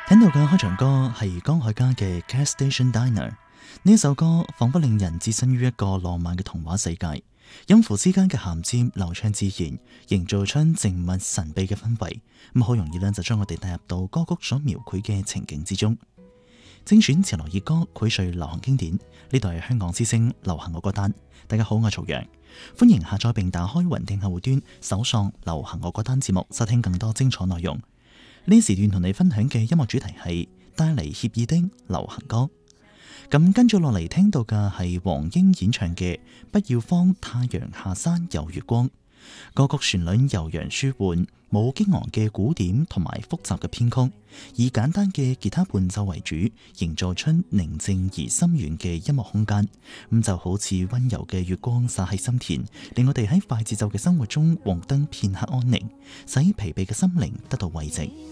聽到嘅開場歌係江海迦嘅《Gas Station Diner》，呢首歌仿佛令人置身於一個浪漫嘅童話世界，音符之間嘅銜接流暢自然，營造出靜謐神秘嘅氛圍，咁好容易呢就將我哋帶入到歌曲所描繪嘅情景之中。精選潮流熱歌，膾萃流行經典，呢度係香港之聲流行樂歌單。大家好，我係曹陽，歡迎下載並打開雲聽客戶端，搜索流行樂歌單節目，收聽更多精彩內容。呢時段同你分享嘅音樂主題係帶嚟愜意的流行歌。咁跟住落嚟聽到嘅係黃英演唱嘅《不要慌，太陽下山有月光》。歌曲旋律悠揚舒緩，冇激昂嘅鼓點同埋複雜嘅編曲，以簡單嘅吉他伴奏為主，營造出寧靜而深遠嘅音樂空間。咁就好似溫柔嘅月光灑喺心田，令我哋喺快節奏嘅生活中獲得片刻安寧，使疲憊嘅心靈得到慰藉。